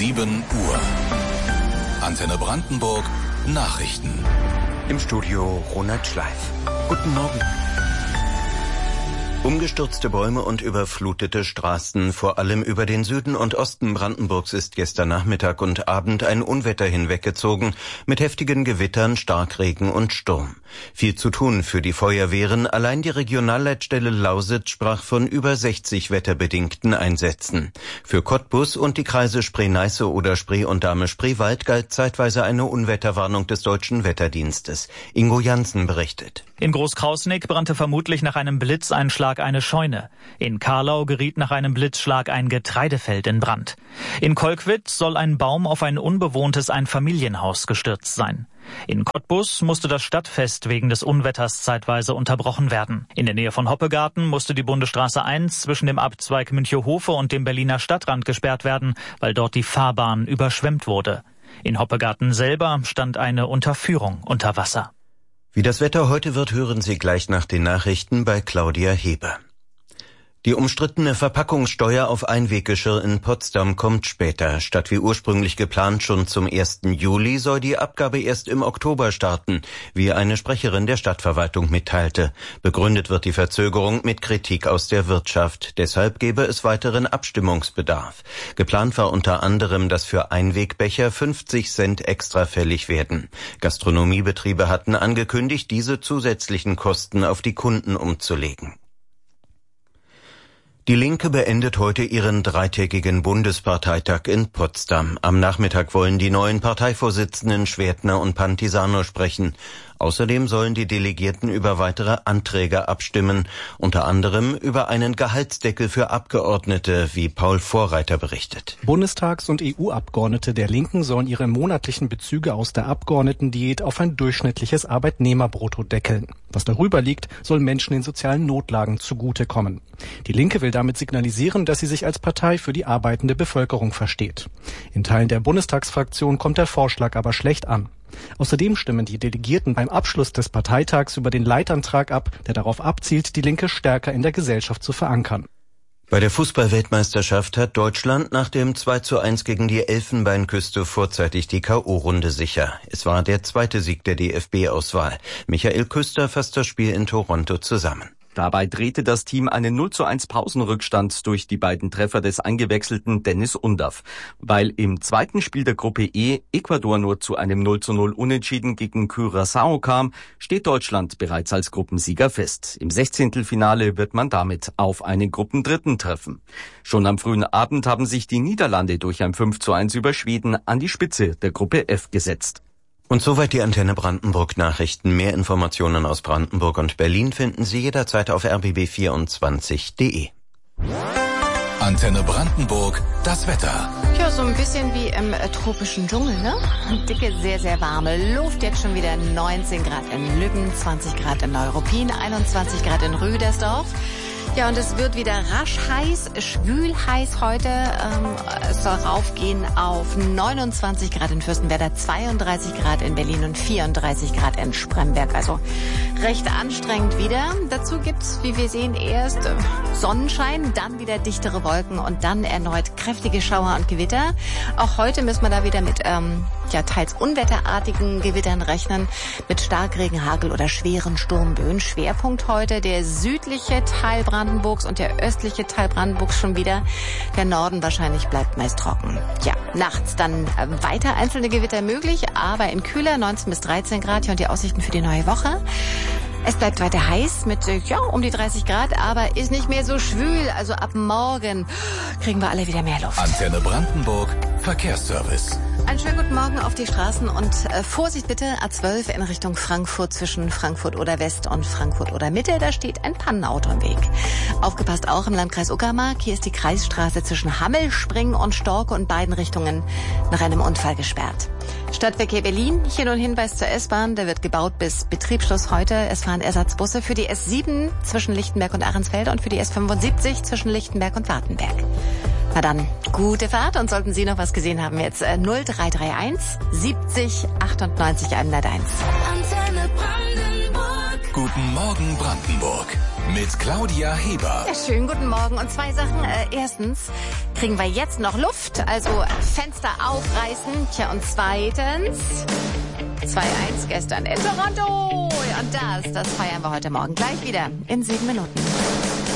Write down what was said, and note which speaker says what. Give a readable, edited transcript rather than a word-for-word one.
Speaker 1: 7 Uhr. Antenne Brandenburg, Nachrichten.
Speaker 2: Im Studio Ronald Schleif. Guten Morgen. Umgestürzte Bäume und überflutete Straßen, vor allem über den Süden und Osten Brandenburgs, ist gestern Nachmittag und Abend ein Unwetter hinweggezogen, mit heftigen Gewittern, Starkregen und Sturm. Viel zu tun für die Feuerwehren. Allein die Regionalleitstelle Lausitz sprach von über 60 wetterbedingten Einsätzen. Für Cottbus und die Kreise Spree-Neiße oder Spree und Dahme-Spreewald galt zeitweise eine Unwetterwarnung des Deutschen Wetterdienstes. Ingo Jansen berichtet.
Speaker 3: In Großkrausnick brannte vermutlich nach einem Blitzeinschlag eine Scheune. In Karlau geriet nach einem Blitzschlag ein Getreidefeld in Brand. In Kolkwitz soll ein Baum auf ein unbewohntes Einfamilienhaus gestürzt sein. In Cottbus musste das Stadtfest wegen des Unwetters zeitweise unterbrochen werden. In der Nähe von Hoppegarten musste die Bundesstraße 1 zwischen dem Abzweig Münchehofe und dem Berliner Stadtrand gesperrt werden, weil dort die Fahrbahn überschwemmt wurde. In Hoppegarten selber stand eine Unterführung unter Wasser.
Speaker 2: Wie das Wetter heute wird, hören Sie gleich nach den Nachrichten bei Claudia Heber. Die umstrittene Verpackungssteuer auf Einweggeschirr in Potsdam kommt später. Statt wie ursprünglich geplant schon zum 1. Juli soll die Abgabe erst im Oktober starten, wie eine Sprecherin der Stadtverwaltung mitteilte. Begründet wird die Verzögerung mit Kritik aus der Wirtschaft. Deshalb gebe es weiteren Abstimmungsbedarf. Geplant war unter anderem, dass für Einwegbecher 50 Cent extra fällig werden. Gastronomiebetriebe hatten angekündigt, diese zusätzlichen Kosten auf die Kunden umzulegen. Die Linke beendet heute ihren dreitägigen Bundesparteitag in Potsdam. Am Nachmittag wollen die neuen Parteivorsitzenden Schwertner und Pantisano sprechen. Außerdem sollen die Delegierten über weitere Anträge abstimmen, unter anderem über einen Gehaltsdeckel für Abgeordnete, wie Paul Vorreiter berichtet.
Speaker 4: Bundestags- und EU-Abgeordnete der Linken sollen ihre monatlichen Bezüge aus der Abgeordnetendiät auf ein durchschnittliches Arbeitnehmerbrutto deckeln. Was darüber liegt, soll Menschen in sozialen Notlagen zugutekommen. Die Linke will damit signalisieren, dass sie sich als Partei für die arbeitende Bevölkerung versteht. In Teilen der Bundestagsfraktion kommt der Vorschlag aber schlecht an. Außerdem stimmen die Delegierten beim Abschluss des Parteitags über den Leitantrag ab, der darauf abzielt, die Linke stärker in der Gesellschaft zu verankern.
Speaker 2: Bei der Fußball-Weltmeisterschaft hat Deutschland nach dem 2:1 gegen die Elfenbeinküste vorzeitig die K.O.-Runde sicher. Es war der zweite Sieg der DFB-Auswahl. Michael Küster fasst das Spiel in Toronto zusammen.
Speaker 5: Dabei drehte das Team einen 0:1 Pausenrückstand durch die beiden Treffer des eingewechselten Dennis Undav. Weil im zweiten Spiel der Gruppe E Ecuador nur zu einem 0:0 Unentschieden gegen Curaçao kam, steht Deutschland bereits als Gruppensieger fest. Im 16. wird man damit auf einen Gruppendritten treffen. Schon am frühen Abend haben sich die Niederlande durch ein 5:1 über Schweden an die Spitze der Gruppe F gesetzt.
Speaker 2: Und soweit die Antenne Brandenburg Nachrichten. Mehr Informationen aus Brandenburg und Berlin finden Sie jederzeit auf rbb24.de.
Speaker 1: Antenne Brandenburg, das Wetter.
Speaker 6: Ja, so ein bisschen wie im tropischen Dschungel, ne? Dicke, sehr, sehr warme Luft. Jetzt schon wieder 19 Grad in Lübben, 20 Grad in Neuruppin, 21 Grad in Rüdersdorf. Ja, und es wird wieder rasch heiß, schwül heiß heute. Es soll raufgehen auf 29 Grad in Fürstenwerder, 32 Grad in Berlin und 34 Grad in Spremberg. Also recht anstrengend wieder. Dazu gibt's, wie wir sehen, erst Sonnenschein, dann wieder dichtere Wolken und dann erneut kräftige Schauer und Gewitter. Auch heute müssen wir da wieder mit teils unwetterartigen Gewittern rechnen, mit Starkregen, Hagel oder schweren Sturmböen. Schwerpunkt heute der südliche Teil Brandenburgs und der östliche Teil Brandenburgs schon wieder. Der Norden wahrscheinlich bleibt meist trocken. Ja, nachts dann weiter einzelne Gewitter möglich, aber in kühler 19 bis 13 Grad. Ja, und die Aussichten für die neue Woche. Es bleibt weiter heiß mit um die 30 Grad, aber ist nicht mehr so schwül. Also ab morgen kriegen wir alle wieder mehr Luft.
Speaker 1: Antenne Brandenburg, Verkehrsservice.
Speaker 6: Einen schönen guten Morgen auf die Straßen und Vorsicht bitte, A12 in Richtung Frankfurt zwischen Frankfurt oder West und Frankfurt oder Mitte. Da steht ein Pannenauto im Weg. Aufgepasst auch im Landkreis Uckermark. Hier ist die Kreisstraße zwischen Hammel, Springen und Storke und beiden Richtungen nach einem Unfall gesperrt. Stadtverkehr Berlin, hier nun Hinweis zur S-Bahn. Der wird gebaut bis Betriebsschluss heute. Es fahren Ersatzbusse für die S7 zwischen Lichtenberg und Ahrensfelde und für die S75 zwischen Lichtenberg und Wartenberg. Na dann, gute Fahrt und sollten Sie noch was gesehen haben, jetzt 0331 70 98 101.
Speaker 7: Antenne Brandenburg.
Speaker 1: Guten Morgen Brandenburg mit Claudia Heber.
Speaker 6: Ja, schönen guten Morgen. Und zwei Sachen. Erstens kriegen wir jetzt noch Luft, also Fenster aufreißen. Tja, und zweitens 2-1 gestern in Toronto. Und das feiern wir heute Morgen gleich wieder in 7 Minuten.